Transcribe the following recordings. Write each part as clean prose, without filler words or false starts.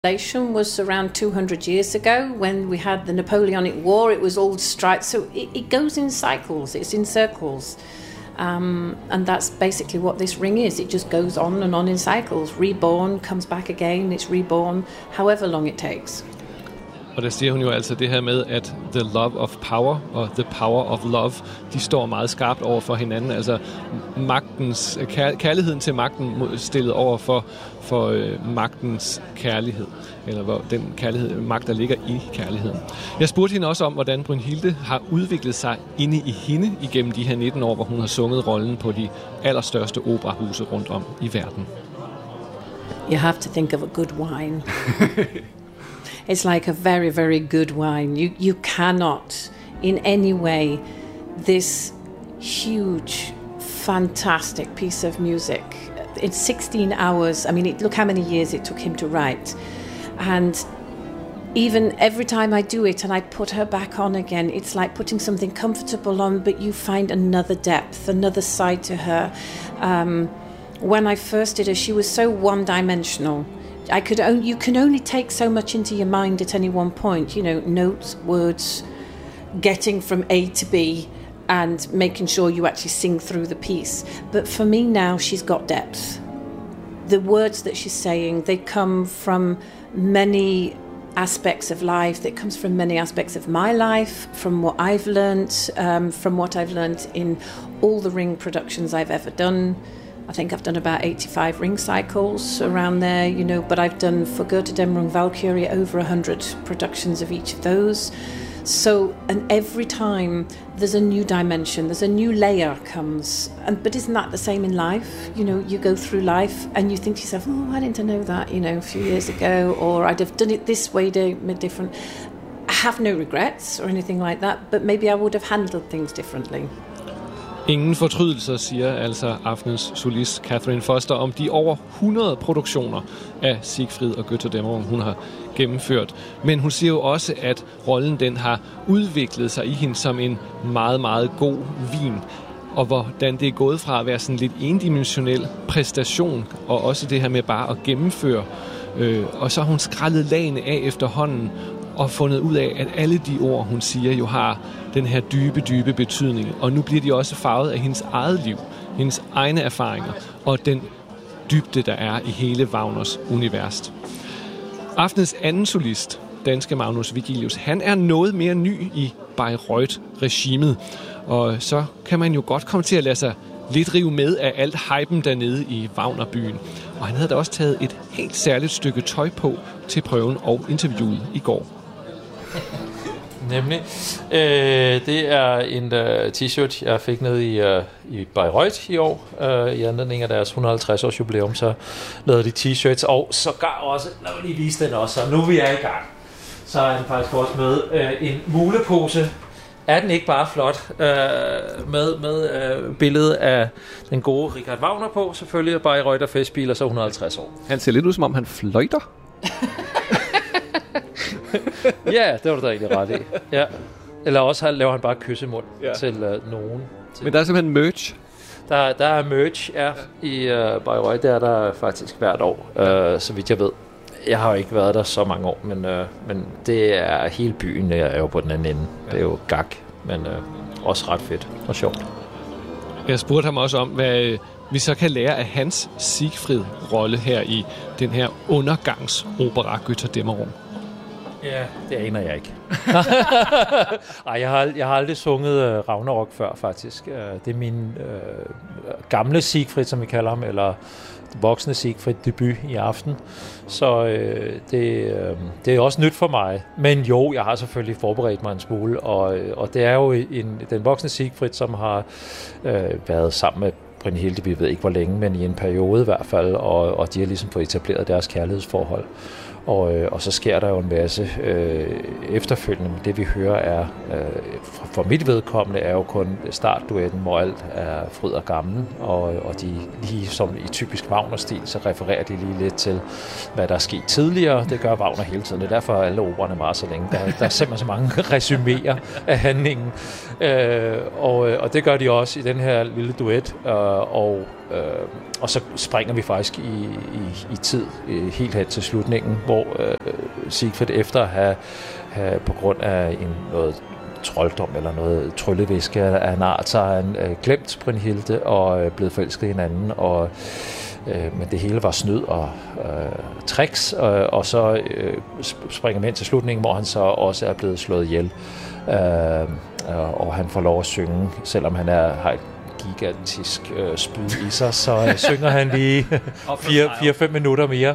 Was around 200 years ago when we had the Napoleonic War. It was all stripes, so it goes in cycles. It's in circles, and that's basically what this ring is. It just goes on and on in cycles. Reborn, comes back again. It's reborn, however long it takes. Og der siger hun jo altså det her med, at the love of power og the power of love, de står meget skarpt over for hinanden. Altså magtens, kærligheden til magten stillet over for magtens kærlighed. Eller hvor den magt, der ligger i kærligheden. Jeg spurgte hende også om, hvordan Brynhilde har udviklet sig inde i hende igennem de her 19 år, hvor hun har sunget rollen på de allerstørste operahuse rundt om i verden. You have to think of a good wine. It's like a very, very good wine. You cannot, in any way, this huge, fantastic piece of music. It's 16 hours. I mean, look how many years it took him to write. And even every time I do it and I put her back on again, it's like putting something comfortable on, but you find another depth, another side to her. When I first did her, she was so one-dimensional. You can only take so much into your mind at any one point, you know, notes, words, getting from A to B and making sure you actually sing through the piece. But for me now, she's got depth. The words that she's saying, they come from many aspects of life, that comes from many aspects of my life, from what I've learnt, from what I've learnt in all the Ring productions I've ever done. I think I've done about 85 Ring cycles around there, you know, but I've done for Götterdämmerung, Valkyrie, over 100 productions of each of those. So, and every time there's a new dimension, there's a new layer comes. But isn't that the same in life? You know, you go through life and you think to yourself, oh, why didn't I know that, you know, a few years ago, or I'd have done it this way, different. I have no regrets or anything like that, but maybe I would have handled things differently. Ingen fortrydelser, siger altså aftenens solist Catherine Foster om de over 100 produktioner af Siegfried og Götterdämmerung, hun har gennemført. Men hun siger jo også, at rollen den har udviklet sig i hende som en meget, meget god vin. Og hvordan det er gået fra at være sådan lidt endimensionel præstation, og også det her med bare at gennemføre. Og så har hun skrællet lagene af efterhånden, og fundet ud af, at alle de ord, hun siger, jo har den her dybe, dybe betydning. Og nu bliver de også farvet af hendes eget liv, hendes egne erfaringer, og den dybde, der er i hele Wagners univers. Aftenens anden solist, danske Magnus Vigilius, han er noget mere ny i Bayreuth-regimet. Og så kan man jo godt komme til at lade sig lidt rive med af alt hypen dernede i Wagnerbyen. Og han havde da også taget et helt særligt stykke tøj på til prøven og interviewet i går. Nemlig. Det er en t-shirt, jeg fik ned i Bayreuth i år. I anledning af deres 150-års jubilæum, så lavede de t-shirts. Og sågar også, lad mig lige vise den også, så nu vi er i gang. Så er den faktisk også med en mulepose. Er den ikke bare flot med billedet af den gode Richard Wagner på, selvfølgelig, Bayreuth og Festspiel, og så 150 år. Han ser lidt ud, som om han fløjter. Ja, det var du da egentlig ret i. Ja. Eller også laver han bare kyssemund til nogen. Men der er simpelthen merch. Der er merch, i Bayreuth. Det er der faktisk hvert år, så vidt jeg ved. Jeg har jo ikke været der så mange år, men det er hele byen, jeg er jo på den anden ende. Det er jo gak, men også ret fedt og sjovt. Jeg spurgte ham også om, hvad vi så kan lære af hans Siegfried-rolle her i den her undergangsopera Götterdämmerung. Ja, det aner jeg ikke. Ej, jeg har aldrig sunget Ragnarok før, faktisk. Det er min gamle Siegfried, som vi kalder ham, eller voksne Siegfried debut i aften. Så det er også nyt for mig. Men jo, jeg har selvfølgelig forberedt mig en smule, og det er jo den voksne Siegfried, som har været sammen med Brynhilde, vi ved ikke hvor længe, men i en periode i hvert fald, og de har ligesom fået etableret deres kærlighedsforhold. Og så sker der jo en masse efterfølgende, men det vi hører er, for mit vedkommende, er jo kun startduetten, hvor alt er fryd og gammel, og de lige som i typisk Wagner-stil, så refererer de lige lidt til, hvad der er sket tidligere. Det gør Wagner hele tiden, det er derfor alle opererne var så længe. Der er simpelthen så mange resuméer af handlingen, og det gør de også i den her lille duet, og så springer vi faktisk i tid helt hen til slutningen, hvor Siegfried efter at have på grund af noget trolddom eller noget tryllevæske af en art, så har han glemt Brynhilde og blevet forelsket i hinanden, og men det hele var snyd og tricks, og så springer man ind til slutningen, hvor han så også er blevet slået ihjel, og han får lov at synge, selvom han har et gigantisk spyd i sig, så synger han lige 4-5 minutter mere,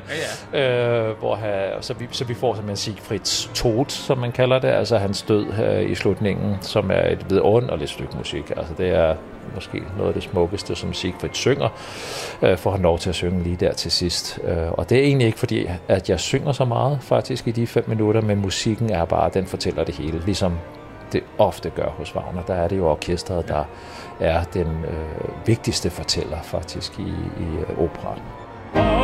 så vi får simpelthen Siegfrieds Tod, som man kalder det, altså hans død i slutningen, som er et vidunderligt stykke musik. Altså det er måske noget af det smukkeste, som Siegfried synger, får han lov til at synge lige der til sidst. Og det er egentlig ikke fordi, at jeg synger så meget faktisk i de 5 minutter, men musikken er bare, den fortæller det hele, ligesom det ofte gør hos Wagner. Der er det jo orkestret, der er den vigtigste fortæller faktisk i operaen.